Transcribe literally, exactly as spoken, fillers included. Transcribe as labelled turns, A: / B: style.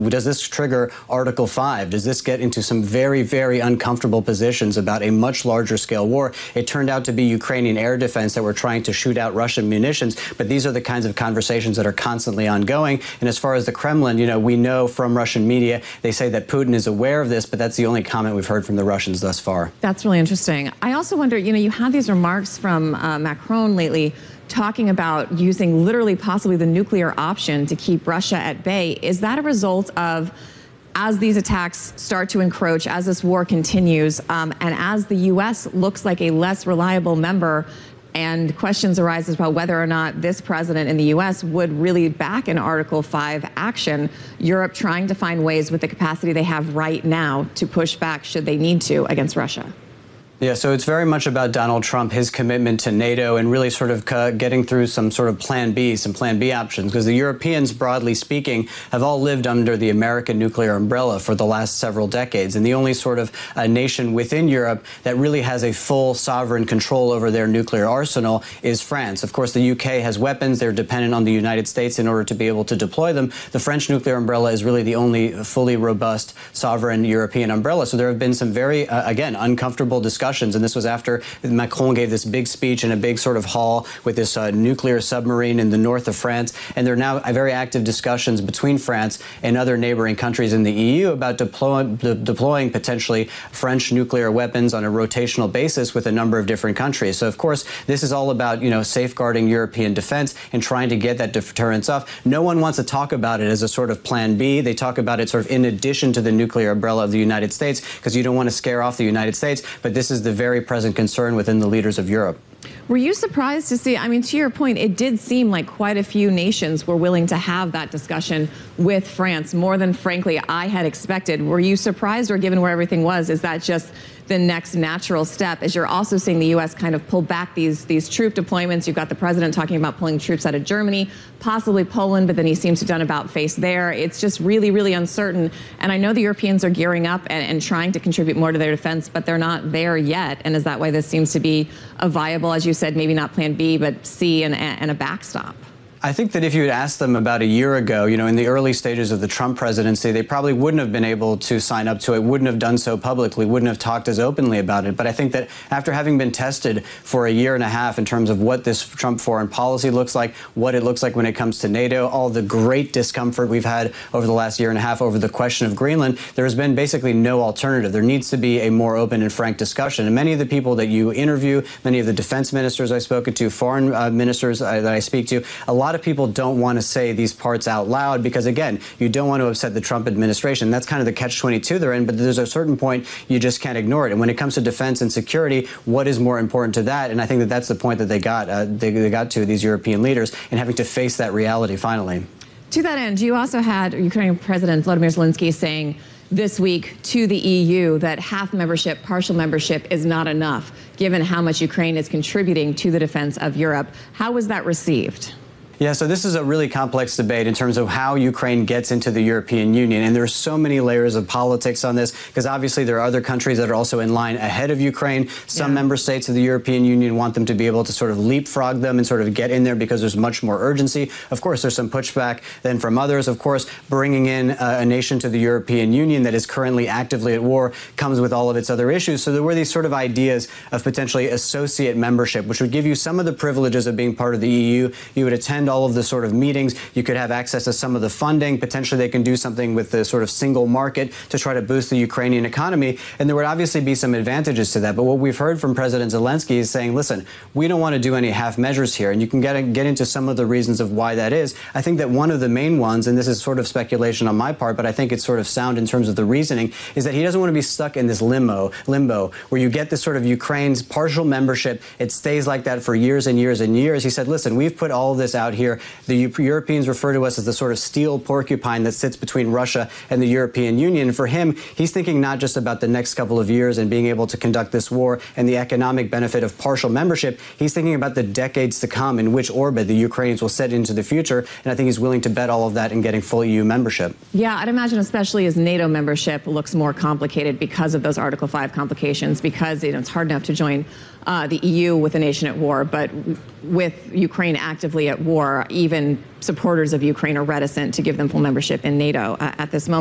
A: Does this trigger Article five? Does this get into some very, very uncomfortable positions about a much larger scale war? It turned out to be Ukrainian air defense that were trying to shoot out Russian munitions, but these are the kinds of conversations that are constantly ongoing. And as far as the Kremlin, you know, we know from Russian media, they say that Putin is aware of this, but that's the only comment we've heard from the Russians thus far.
B: That's really interesting. I also wonder, you know, you had these remarks from uh, Macron lately talking about using literally possibly the nuclear option to keep Russia at bay. Is that a result of, as these attacks start to encroach, as this war continues, um, and as the U S looks like a less reliable member, and questions arise about whether or not this president in the U S would really back an Article five action, Europe trying to find ways with the capacity they have right now to push back, should they need to, against Russia?
A: Yeah, so it's very much about Donald Trump, his commitment to NATO, and really sort of uh, getting through some sort of plan B, some plan B options, because the Europeans, broadly speaking, have all lived under the American nuclear umbrella for the last several decades. And the only sort of uh, nation within Europe that really has a full sovereign control over their nuclear arsenal is France. Of course, the U K has weapons. They're dependent on the United States in order to be able to deploy them. The French nuclear umbrella is really the only fully robust sovereign European umbrella. So there have been some very, uh, again, uncomfortable discussions. And this was after Macron gave this big speech in a big sort of hall with this uh, nuclear submarine in the north of France. And there are now very active discussions between France and other neighboring countries in the E U about deploy, de deploying potentially French nuclear weapons on a rotational basis with a number of different countries. So, of course, this is all about, you know, safeguarding European defense and trying to get that deterrence off. No one wants to talk about it as a sort of plan B. They talk about it sort of in addition to the nuclear umbrella of the United States, because you don't want to scare off the United States. But this is the very present concern within the leaders of Europe.
B: Were you surprised to see, I mean, to your point, it did seem like quite a few nations were willing to have that discussion with France, more than, frankly, I had expected. Were you surprised, or given where everything was, is that just the next natural step, as you're also seeing the U S kind of pull back these, these troop deployments? You've got the president talking about pulling troops out of Germany, possibly Poland, but then he seems to have done about face there. It's just really, really uncertain. And I know the Europeans are gearing up and, and trying to contribute more to their defense, but they're not there yet. And is that why this seems to be a viable, as you said, maybe not plan B, but C and, and a backstop?
A: I think that if you had asked them about a year ago, you know, in the early stages of the Trump presidency, they probably wouldn't have been able to sign up to it, wouldn't have done so publicly, wouldn't have talked as openly about it. But I think that after having been tested for a year and a half in terms of what this Trump foreign policy looks like, what it looks like when it comes to NATO, all the great discomfort we've had over the last year and a half over the question of Greenland, there has been basically no alternative. There needs to be a more open and frank discussion. And many of the people that you interview, many of the defense ministers I've spoken to, foreign uh, ministers uh, that I speak to, a lot of people don't want to say these parts out loud because, again, you don't want to upset the Trump administration. That's kind of the catch twenty-two they're in, but there's a certain point you just can't ignore it. And when it comes to defense and security, what is more important to that? And I think that that's the point that they got, uh, they, they got to, these European leaders, and having to face that reality finally.
B: To that end, you also had Ukrainian President Volodymyr Zelensky saying this week to the E U that half membership, partial membership is not enough, given how much Ukraine is contributing to the defense of Europe. How was that received?
A: Yeah, so this is a really complex debate in terms of how Ukraine gets into the European Union. And there are so many layers of politics on this, because obviously there are other countries that are also in line ahead of Ukraine. Some yeah. member states of the European Union want them to be able to sort of leapfrog them and sort of get in there because there's much more urgency. Of course, there's some pushback then from others. Of course, bringing in a, a nation to the European Union that is currently actively at war comes with all of its other issues. So there were these sort of ideas of potentially associate membership, which would give you some of the privileges of being part of the E U. You would attend all of the sort of meetings. You could have access to some of the funding. Potentially they can do something with the sort of single market to try to boost the Ukrainian economy. And there would obviously be some advantages to that. But what we've heard from President Zelensky is saying, listen, we don't want to do any half measures here. And you can get, get into some of the reasons of why that is. I think that one of the main ones, and this is sort of speculation on my part, but I think it's sort of sound in terms of the reasoning, is that he doesn't want to be stuck in this limbo, limbo where you get this sort of Ukraine's partial membership. It stays like that for years and years and years. He said, listen, we've put all of this out here. The Europeans refer to us as the sort of steel porcupine that sits between Russia and the European Union. And for him, he's thinking not just about the next couple of years and being able to conduct this war and the economic benefit of partial membership. He's thinking about the decades to come in which orbit the Ukrainians will set into the future. And I think he's willing to bet all of that in getting full E U membership.
B: Yeah, I'd imagine especially as NATO membership looks more complicated because of those Article five complications, because you know, it's hard enough to join uh, the E U with a nation at war, but with Ukraine actively at war, even supporters of Ukraine are reticent to give them full membership in NATO uh, at this moment.